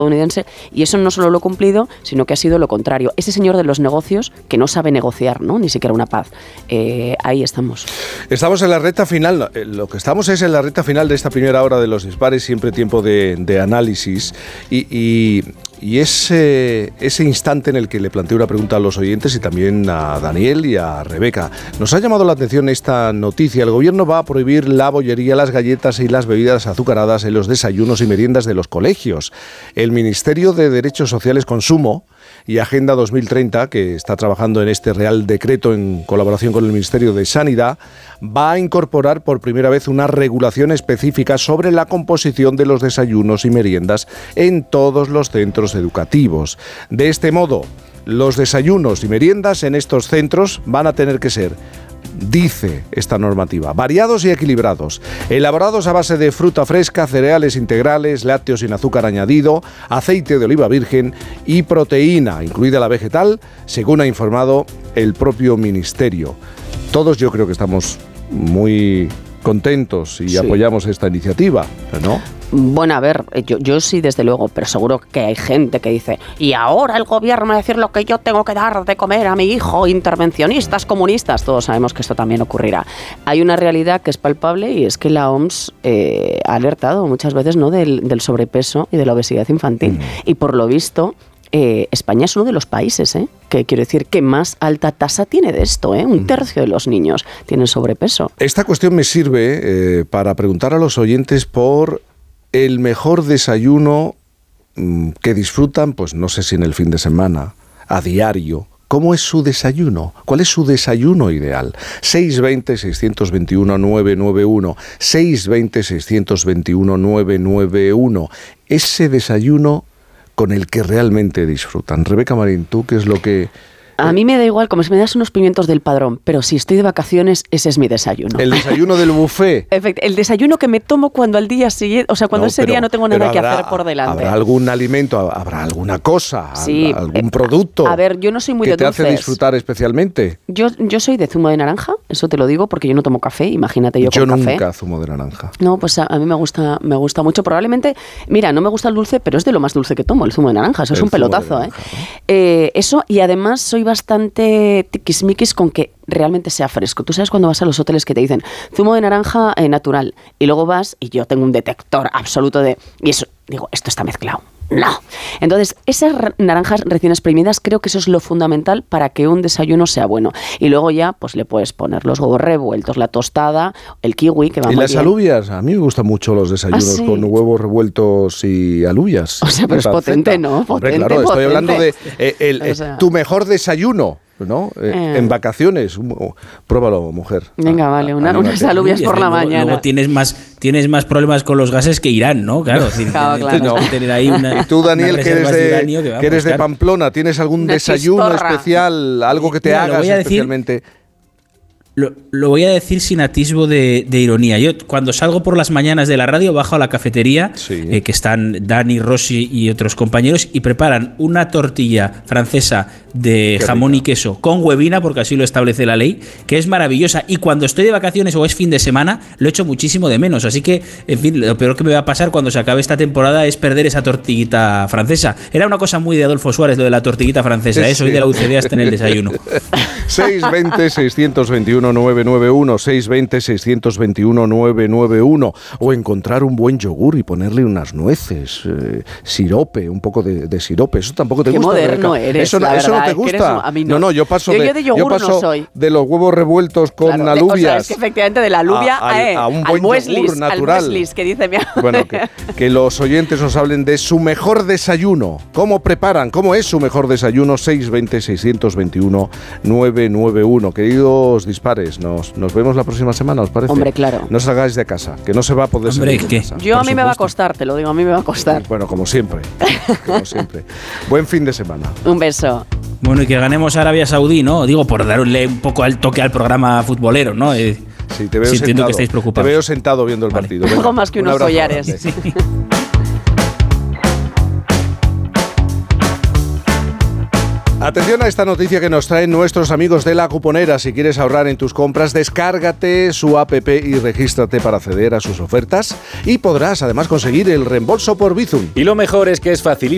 estadounidense, y eso no solo lo he cumplido, sino que ha sido lo contrario. Ese señor de los negocios que no sabe negociar, ¿no? Ni siquiera una paz. Ahí estamos. Estamos en la recta final. Lo que estamos es en la recta final de esta primera hora de Los Dispares, siempre tiempo de análisis. Y ese instante en el que le planteo una pregunta a los oyentes y también a Daniel y a Rebeca. Nos ha llamado la atención esta noticia. El gobierno va a prohibir la bollería, las galletas y las bebidas azucaradas en los desayunos y meriendas de los colegios. El Ministerio de Derechos Sociales, Consumo y Agenda 2030, que está trabajando en este Real Decreto en colaboración con el Ministerio de Sanidad, va a incorporar por primera vez una regulación específica sobre la composición de los desayunos y meriendas en todos los centros educativos. De este modo, los desayunos y meriendas en estos centros van a tener que ser, dice esta normativa, variados y equilibrados, elaborados a base de fruta fresca, cereales integrales, lácteos sin azúcar añadido, aceite de oliva virgen y proteína, incluida la vegetal, según ha informado el propio ministerio. Todos yo creo que estamos muy contentos y apoyamos esta iniciativa, ¿no? Bueno, a ver, yo sí, desde luego, pero seguro que hay gente que dice, y ahora el gobierno me va a decir lo que yo tengo que dar de comer a mi hijo, intervencionistas, comunistas. Todos sabemos que esto también ocurrirá. Hay una realidad que es palpable, y es que la OMS ha alertado muchas veces, ¿no?, del sobrepeso y de la obesidad infantil. Y por lo visto, España es uno de los países, que quiero decir que más alta tasa tiene de esto, un tercio de los niños tienen sobrepeso. Esta cuestión me sirve para preguntar a los oyentes por el mejor desayuno que disfrutan, pues no sé si en el fin de semana, a diario. ¿Cómo es su desayuno? ¿Cuál es su desayuno ideal? 620-621-991, 620-621-991. Ese desayuno con el que realmente disfrutan. Rebeca Marín, ¿tú qué es lo que...? A mí me da igual, como si me das unos pimientos del Padrón, pero si estoy de vacaciones, ese es mi desayuno. ¿El desayuno del buffet? El desayuno que me tomo cuando al día siguiente, o sea, cuando ese día no tengo nada que hacer por delante. ¿Habrá algún alimento, habrá alguna cosa, sí, algún producto? A ver, yo no soy muy de dulces. ¿Que te hace disfrutar especialmente? Yo soy de zumo de naranja, eso te lo digo, porque yo no tomo café, imagínate yo con café. Yo nunca zumo de naranja. No, pues a mí me gusta mucho. Probablemente, mira, no me gusta el dulce, pero es de lo más dulce que tomo, el zumo de naranja. Eso es un pelotazo, naranja, ¿no? Eso, y además soy bastante tiquismiquis con que realmente sea fresco. Tú sabes cuando vas a los hoteles que te dicen zumo de naranja natural, y luego vas, y yo tengo un detector absoluto y eso, digo, esto está mezclado. No. Entonces, esas naranjas recién exprimidas, creo que eso es lo fundamental para que un desayuno sea bueno. Y luego ya, pues le puedes poner los huevos revueltos, la tostada, el kiwi, que va muy bien. ¿Y las alubias? A mí me gustan mucho los desayunos con huevos revueltos y alubias. O sea, pero es potente, ¿no? Hombre, claro, estoy hablando de tu mejor desayuno, ¿no? En vacaciones. Pruébalo, mujer. Venga, vale, unas alubias por la mañana. Luego tienes más problemas con los gases que Irán, ¿no? Claro. Claro. Tener ahí y tú, Daniel, que eres de Pamplona, ¿tienes algún desayuno especial, algo que te hagas especialmente? Lo voy a decir sin atisbo de ironía. Yo cuando salgo por las mañanas de la radio bajo a la cafetería, que están Dani, Rossi y otros compañeros, y preparan una tortilla francesa de jamón y queso con huevina, porque así lo establece la ley, que es maravillosa, y cuando estoy de vacaciones o es fin de semana lo echo muchísimo de menos, así que, en fin, lo peor que me va a pasar cuando se acabe esta temporada es perder esa tortillita francesa. Era una cosa muy de Adolfo Suárez lo de la tortillita francesa, soy de la UCD hasta en el desayuno. 620-621-991, 620-621-991, o encontrar un buen yogur y ponerle unas nueces, sirope, un poco de sirope. Eso tampoco te gusta. Qué moderno eres, eso no te gusta. A mí no. No, yo paso de yogur no soy. De los huevos revueltos con alubias. O sea, es que efectivamente de la alubia a un buen yogur natural. Al mueslis, que dice mi abuela. Bueno, que los oyentes nos hablen de su mejor desayuno. ¿Cómo preparan? ¿Cómo es su mejor desayuno? 620-621-991. Queridos dispares, nos vemos la próxima semana, ¿os parece? Hombre, claro. No salgáis de casa, que no se va a poder salir de casa. Yo a mí me va a costar, te lo digo, a mí me va a costar. Bueno, como siempre. Buen fin de semana. Un beso. Bueno, y que ganemos Arabia Saudí, ¿no? Digo, por darle un poco al toque al programa futbolero, ¿no? Sí, te veo sentado. Entiendo que estáis preocupados. Te veo sentado viendo el partido. Venga, algo más que unos collares. Sí. Atención a esta noticia que nos traen nuestros amigos de La Cuponera. Si quieres ahorrar en tus compras, descárgate su app y regístrate para acceder a sus ofertas y podrás además conseguir el reembolso por Bizum. Y lo mejor es que es facilísimo